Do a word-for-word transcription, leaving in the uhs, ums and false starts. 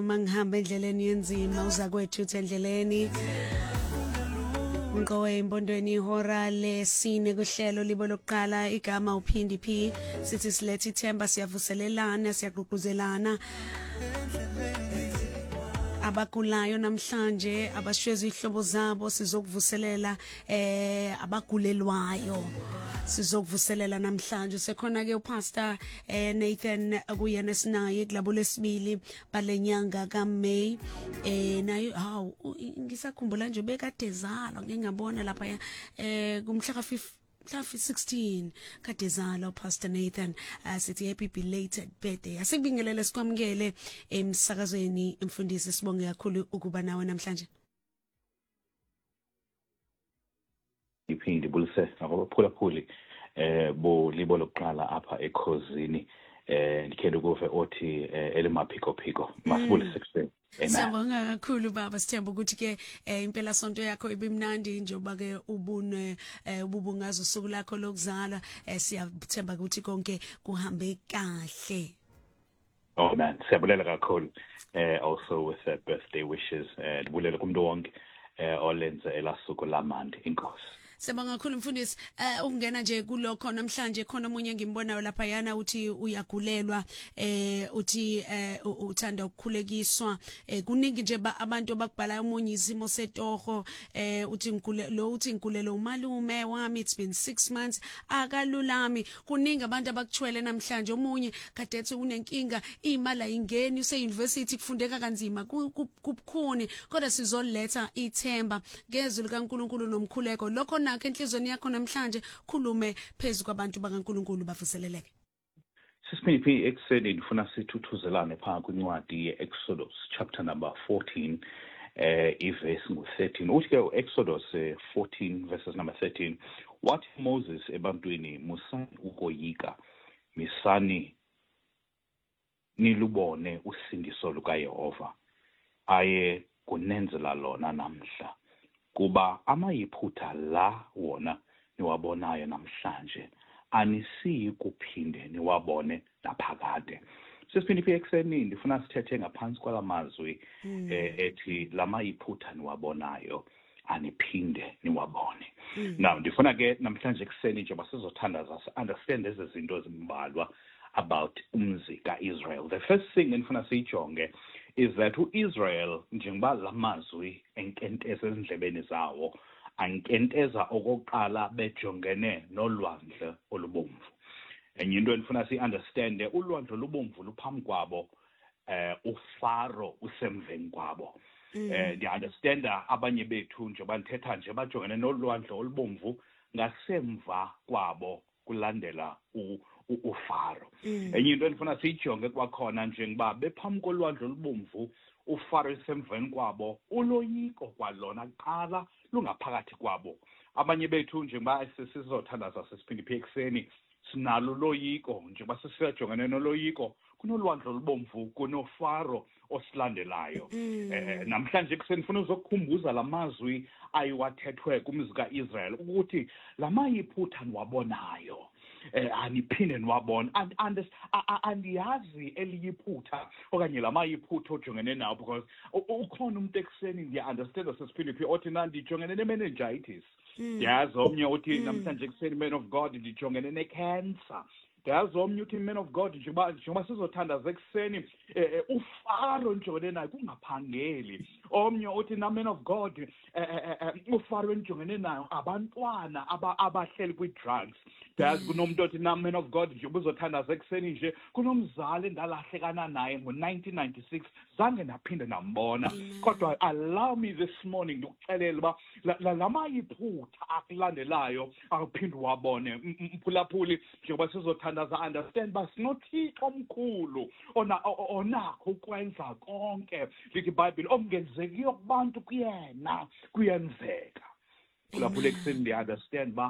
Mangihamba endleleni yenzima uza kwethu endleleni Ngowe imbondweni ihora lesine kuhlelo libo lokuqala igama uphindi phi sithi silethe ithemba siyavuselelana siyagqugquzelana abagulayo namhlanje abashweza ihlobo zabo sizokuvuselela eh abagulelwayo sizokuvuselela namhlanje sekhona ke upastor eh Nathan akuyena sinaye kulabo lesibili balenyanga kaMay eh nayo hawu ngisakhumbula nje bekade zalwa ngingabona lapha eh kumhla ka mhla sixteen kade zalwa Pastor Nathan sithi happy belated birthday asikubingelele sikwamukele emsakazweni imfundisi sibonge kakhulu ukuba nawe namhlanje iphindi bulise abaphulaphuli eh bo libo lokuqala apha ekhosini eh ndikhele ukuve othi elimaphiko phiko masibulise kuseni Siyabonga kakhulu baba sithemba ukuthi ke impela sonto yakho ibimnandi njengoba ke ubune ububungazo usuku lakho lokuzalwa siyathemba ukuthi konke kuhambe kahle Oh man siyabulela kakhulu eh also with uh, birthday wishes eh ndibulela kumuntu wonke eh olenza elasuku lamandi inkosi Sibonga kakhulu mfundisi eh ukungena nje kulokho namhlanje khona omunye ngimbonayo lapha yana uthi uyagulelwa eh uthi eh uthanda ukukhulekiswa eh kuningi nje abantu abakubhala umunye izimo setoho eh uthi ngikule lo uthi ngikulelo umalume wami it's been six months akalulami kuningi abantu abakuthwele namhlanje omunye kade ethi unenkinga imali ayingeni use university kufundeka kanzima kubukhuni kodwa sizoletha ithemba ngezulu kaNkuluNkulu nomkhuleko lokho nakho enhlizweni yakho namhlanje khulume phezulu kwabantu bakaNkuluNkulu bavuseleleke Sisiphi ekseni ndifuna sithuthuzelane phakathi kwincwadi yeExodus chapter number fourteen eh iverse ngu-thirteen uthi ke Exodus fourteen verses number thirteen wathi Moses ebantwini musani ukoyika misani nilubone usindiso lukaYehova aye kunenzela lona namhla kuba amayiphutha la wona niwabonayo namhlanje anisiyi kuphinde niwabone naphakade sesiphinde phi ekseni ndifuna sithethe ngaphansi kwalamazwi mm. eh, ethi lamayiphutha niwabonayo aniphinde niwabone mm. now ndifuna ke namhlanje ekseni nje basizothandaza understand lezi zinto ezimbalwa about umzi kaIsrael the first thing endifuna siyijonge is that uIsrael njengoba lamazwi enkenteza ezindlebeni zawo ankenteza okokuqala bejongene nolwandle olubomvu enye into endifuna si-understande ulwandle olubomvu luphambi kwabo eh uFaro usemveni kwabo eh ndiya-understanda abanye bethu nje banthetha nje bajongene nolwandle olubomvu ngasemva kwabo kulandela u uFaro enye into endifuna siyijonge kwakhona njengoba bephambi kolwandle olubomvu uFaro esemveni kwabo uloyiko kwalona kuqala lungaphakathi kwabo abanye bethu njengoba sizothandaza sesiphinde phi ekseni sinalo loyiko njengoba sisiyajongana noloyiko kunolwandle olubomvu kunoFaro osilandelayo eh namhlanje ekseni ufuna uzokukhumbuza lamazwi ayiwathethwe kumzi kaIsrael ukuthi lamayiphutha niwabonayo eh aniphinde niwabona and andiyazi eliyiphutha okanye lamayiphutha ojongene nawo because ukhona umuntu ekseni ndiya understand sesiphinde phi othi nandijongene nemeningitis yazi omnye uthi namhlanje ekseni man of God ndijongene necancer yazi omnye uthi man of God njengoba njengoba sizothandaza ekseni uFaro njongene naye kungaphangeli omnye uthi na man of God uFaro njongene nayo abantwana abahleli kwi-drugs yazi kunomuntu othi na man of God njengoba uzothandaza ekseni nje kunomzali endalahlekana naye ngo-nineteen ninety-six zange naphinde nambona kodwa allow me this morning ndikuxelela uba lamayiphutha akulandelayo akuphinde wabone mphulaphuli njengoba sizothandaza understand ba sinothixo omkhulu onakho ukwenza konke lithi iBhayibheli okungenzekiyo kubantu kuyena kuyenzeka mphulaphuli ekseni ndiya-understand ba